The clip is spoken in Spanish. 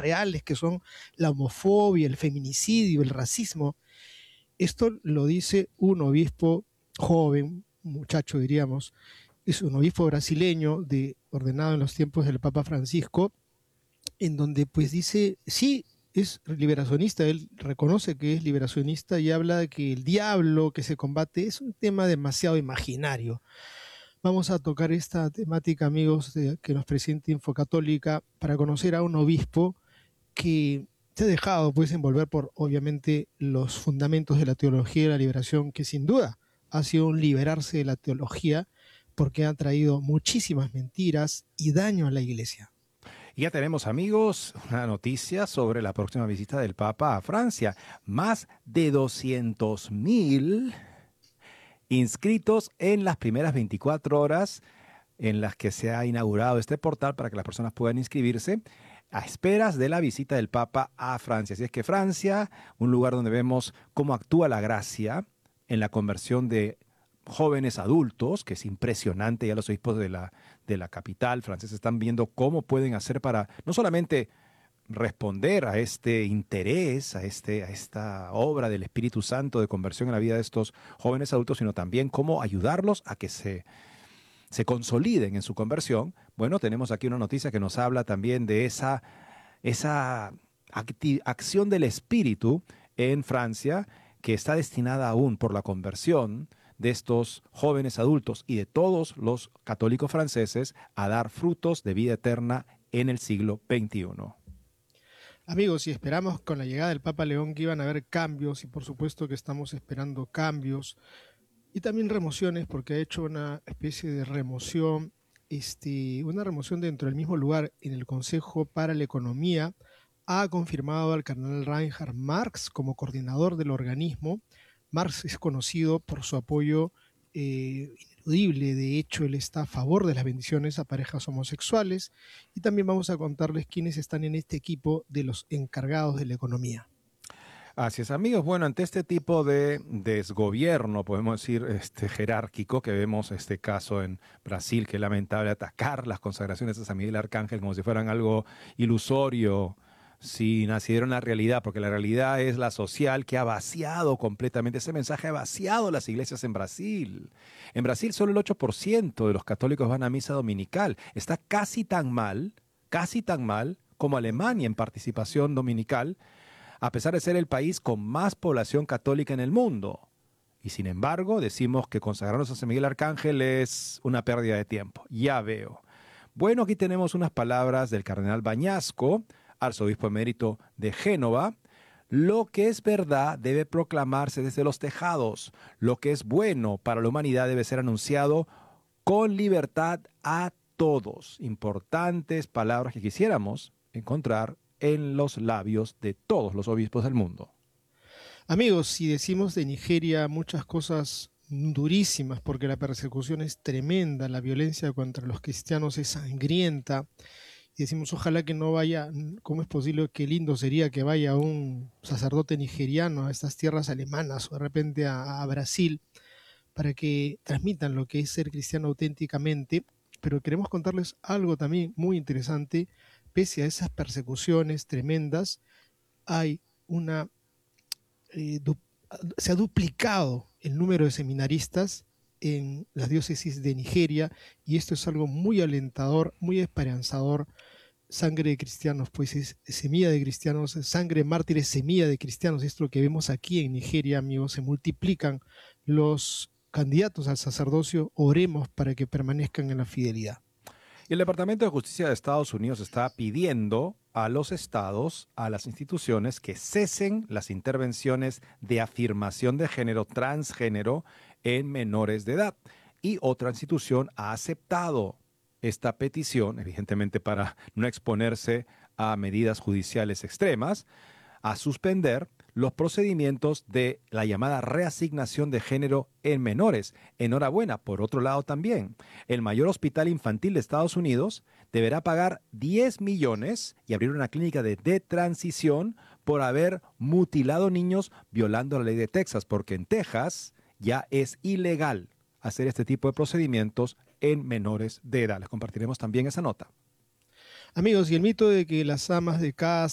reales que son la homofobia, el feminicidio, el racismo. Esto lo dice un obispo joven, muchacho diríamos, es un obispo brasileño ordenado en los tiempos del Papa Francisco, en donde pues dice, sí, es liberacionista, él reconoce que es liberacionista y habla de que el diablo que se combate es un tema demasiado imaginario. Vamos a tocar esta temática, amigos, que nos presenta Infocatólica, para conocer a un obispo que se ha dejado pues envolver por obviamente los fundamentos de la teología de la liberación, que sin duda ha sido un liberarse de la teología porque ha traído muchísimas mentiras y daño a la iglesia. Y ya tenemos, amigos, una noticia sobre la próxima visita del Papa a Francia. Más de 200,000 inscritos en las primeras 24 horas en las que se ha inaugurado este portal para que las personas puedan inscribirse a esperas de la visita del Papa a Francia. Así es que Francia, un lugar donde vemos cómo actúa la gracia en la conversión de jóvenes adultos, que es impresionante. Ya los obispos de la capital francesa están viendo cómo pueden hacer para no solamente responder a este interés, a esta obra del Espíritu Santo de conversión en la vida de estos jóvenes adultos, sino también cómo ayudarlos a que se consoliden en su conversión. Bueno, tenemos aquí una noticia que nos habla también de esa acción del Espíritu en Francia, que está destinada aún por la conversión de estos jóvenes adultos y de todos los católicos franceses a dar frutos de vida eterna en el siglo XXI. Amigos, y esperamos con la llegada del Papa León que iban a haber cambios, y por supuesto que estamos esperando cambios y también remociones, porque ha hecho una especie de remoción, una remoción dentro del mismo lugar en el Consejo para la Economía. Ha confirmado al cardenal Reinhard Marx como coordinador del organismo. Marx es conocido por su apoyo ineludible. De hecho, él está a favor de las bendiciones a parejas homosexuales, y también vamos a contarles quiénes están en este equipo de los encargados de la economía. Así es, amigos. Bueno, ante este tipo de desgobierno, podemos decir, jerárquico, que vemos este caso en Brasil, que es lamentable, atacar las consagraciones de San Miguel Arcángel como si fueran algo ilusorio, si nacieron la realidad, porque la realidad es la social, que ha vaciado completamente. Ese mensaje ha vaciado las iglesias en Brasil. En Brasil solo el 8% de los católicos van a misa dominical. Está casi tan mal como Alemania en participación dominical, a pesar de ser el país con más población católica en el mundo. Y sin embargo, decimos que consagrarnos a San Miguel Arcángel es una pérdida de tiempo. Ya veo. Bueno, aquí tenemos unas palabras del cardenal Bañasco, arzobispo emérito de Génova. Lo que es verdad debe proclamarse desde los tejados. Lo que es bueno para la humanidad debe ser anunciado con libertad a todos. Importantes palabras que quisiéramos encontrar en los labios de todos los obispos del mundo. Amigos, si decimos de Nigeria muchas cosas durísimas, porque la persecución es tremenda, la violencia contra los cristianos es sangrienta, y decimos ojalá que no vaya, ¿cómo es posible? Qué lindo sería que vaya un sacerdote nigeriano a estas tierras alemanas o de repente a Brasil, para que transmitan lo que es ser cristiano auténticamente. Pero queremos contarles algo también muy interesante. Pese a esas persecuciones tremendas, hay se ha duplicado el número de seminaristas en las diócesis de Nigeria, y esto es algo muy alentador, muy esperanzador. Sangre de cristianos, pues es semilla de cristianos, sangre de mártires, semilla de cristianos. Esto es lo que vemos aquí en Nigeria, amigos. Se multiplican los candidatos al sacerdocio. Oremos para que permanezcan en la fidelidad. Y el Departamento de Justicia de Estados Unidos está pidiendo a los estados, a las instituciones, que cesen las intervenciones de afirmación de género transgénero en menores de edad. Y otra institución ha aceptado esta petición, evidentemente para no exponerse a medidas judiciales extremas, a suspender los procedimientos de la llamada reasignación de género en menores. Enhorabuena. Por otro lado también, el mayor hospital infantil de Estados Unidos deberá pagar 10 millones y abrir una clínica de detransición por haber mutilado niños violando la ley de Texas, porque en Texas ya es ilegal hacer este tipo de procedimientos en menores de edad. Les compartiremos también esa nota. Amigos, y el mito de que las amas de casa